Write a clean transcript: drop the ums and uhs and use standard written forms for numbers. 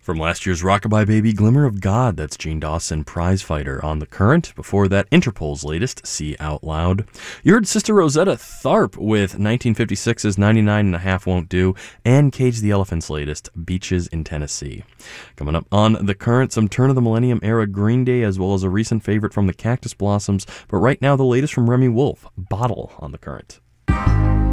From last year's Rockabye Baby, Glimmer of God, that's Gene Dawson, Prize Fighter on The Current. Before that, Interpol's latest, See Out Loud. You heard Sister Rosetta Tharpe with 1956's 99.5 Won't Do, and Cage the Elephant's latest, Beaches in Tennessee. Coming up on The Current, some turn of the millennium era Green Day, as well as a recent favorite from the Cactus Blossoms, but right now the latest from Remy Wolf, Bottle on The Current.